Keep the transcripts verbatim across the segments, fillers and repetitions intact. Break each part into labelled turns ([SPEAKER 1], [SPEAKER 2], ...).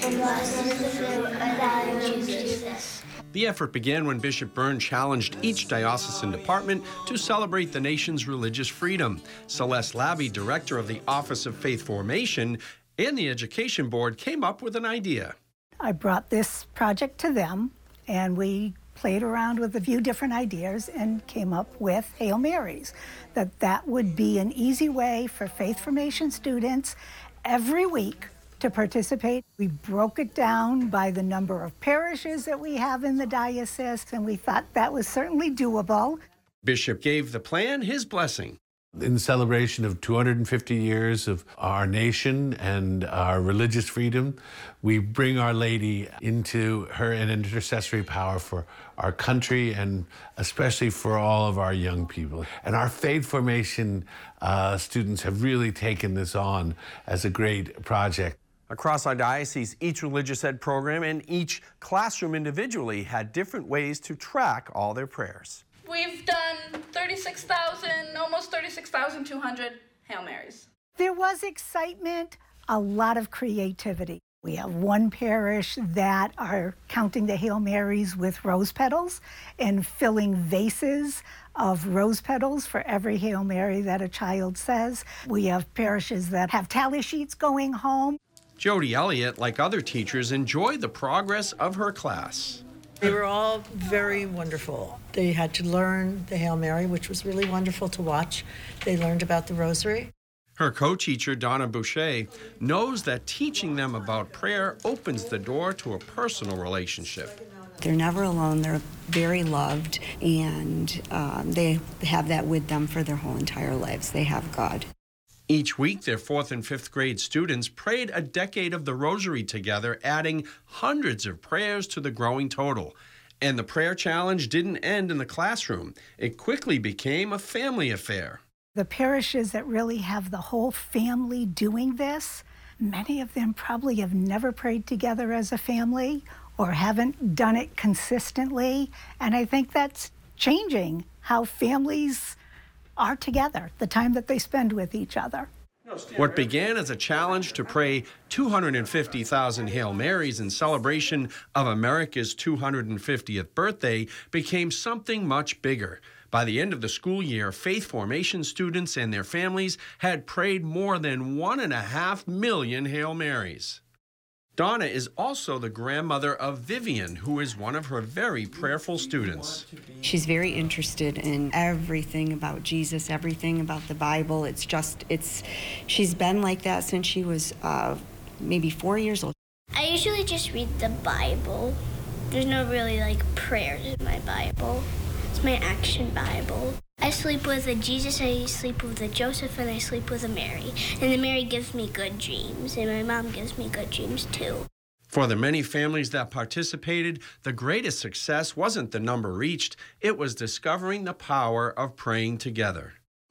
[SPEAKER 1] and blessed is the fruit of thy womb, Jesus.
[SPEAKER 2] The effort began when Bishop Byrne challenged each diocesan department to celebrate the nation's religious freedom. Celeste Labby, director of the Office of Faith Formation, and the Education Board came up with an idea.
[SPEAKER 3] I brought this project to them, and we played around with a few different ideas and came up with Hail Marys, that that would be an easy way for faith formation students every week to participate. We broke it down by the number of parishes that we have in the diocese, and we thought that was certainly doable.
[SPEAKER 2] Bishop gave the plan his blessing.
[SPEAKER 4] In celebration of two hundred fifty years of our nation and our religious freedom, we bring Our Lady into her an intercessory power for our country and especially for all of our young people. And our faith formation uh, students have really taken this on as a great project.
[SPEAKER 2] Across our diocese, each religious ed program and each classroom individually had different ways to track all their prayers.
[SPEAKER 5] We've done thirty-six thousand, almost thirty-six thousand two hundred Hail Marys.
[SPEAKER 3] There was excitement, a lot of creativity. We have one parish that are counting the Hail Marys with rose petals and filling vases of rose petals for every Hail Mary that a child says. We have parishes that have tally sheets going home.
[SPEAKER 2] Jody Elliott, like other teachers, enjoyed the progress of her class.
[SPEAKER 6] They were all very wonderful. They had to learn the Hail Mary, which was really wonderful to watch. They learned about the Rosary.
[SPEAKER 2] Her co-teacher, Donna Boucher, knows that teaching them about prayer opens the door to a personal relationship.
[SPEAKER 7] They're never alone. They're very loved, and um, they have that with them for their whole entire lives. They have God.
[SPEAKER 2] Each week, their fourth and fifth grade students prayed a decade of the Rosary together, adding hundreds of prayers to the growing total. And the prayer challenge didn't end in the classroom. It quickly became a family affair.
[SPEAKER 3] The parishes that really have the whole family doing this, many of them probably have never prayed together as a family or haven't done it consistently. And I think that's changing how families are together, the time that they spend with each other.
[SPEAKER 2] What began as a challenge to pray two hundred fifty thousand Hail Marys in celebration of America's two hundred fiftieth birthday became something much bigger. By the end of the school year, faith formation students and their families had prayed more than one and a half million Hail Marys. Donna is also the grandmother of Vivian, who is one of her very prayerful students.
[SPEAKER 7] She's very interested in everything about Jesus, everything about the Bible. It's just, it's, she's been like that since she was uh, maybe four years old.
[SPEAKER 1] I usually just read the Bible. There's no really like prayers in my Bible. It's my action Bible. I sleep with a Jesus, I sleep with a Joseph, and I sleep with a Mary. And the Mary gives me good dreams, and my mom gives me good dreams too.
[SPEAKER 2] For the many families that participated, the greatest success wasn't the number reached, it was discovering the power of praying together.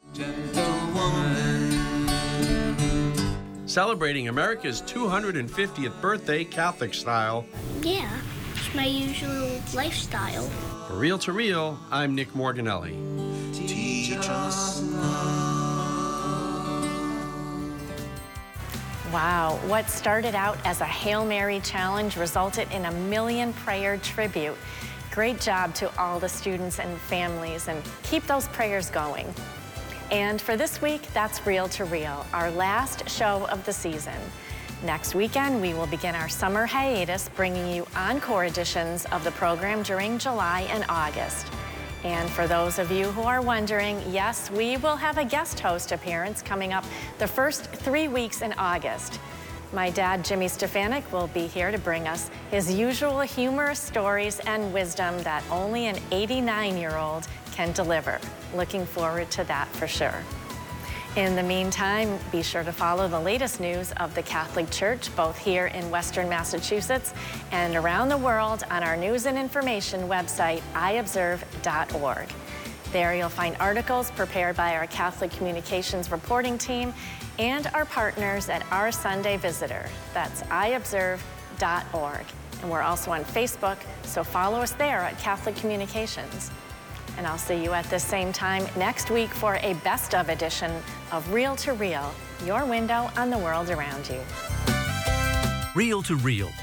[SPEAKER 2] Celebrating America's two hundred fiftieth birthday Catholic style.
[SPEAKER 1] Yeah, it's my usual lifestyle.
[SPEAKER 2] For Real to Real, I'm Nick Morganelli.
[SPEAKER 8] Teach us
[SPEAKER 9] Wow, what started out as a Hail Mary challenge resulted in a million prayer tribute. Great job to all the students and families, and keep those prayers going. And for this week, that's Real to Real, our last show of the season. Next weekend, we will begin our summer hiatus, bringing you encore editions of the program during July and August. And for those of you who are wondering, yes, we will have a guest host appearance coming up the first three weeks in August. My dad, Jimmy Stefanik, will be here to bring us his usual humorous stories and wisdom that only an eighty-nine-year-old can deliver. Looking forward to that for sure. In the meantime, be sure to follow the latest news of the Catholic Church, both here in Western Massachusetts and around the world on our news and information website, i observe dot org. There you'll find articles prepared by our Catholic Communications reporting team and our partners at Our Sunday Visitor. That's i observe dot org. And we're also on Facebook, so follow us there at Catholic Communications. And I'll see you at the same time next week for a best of edition of Real to Real, your window on the world around you.
[SPEAKER 10] Real to Real.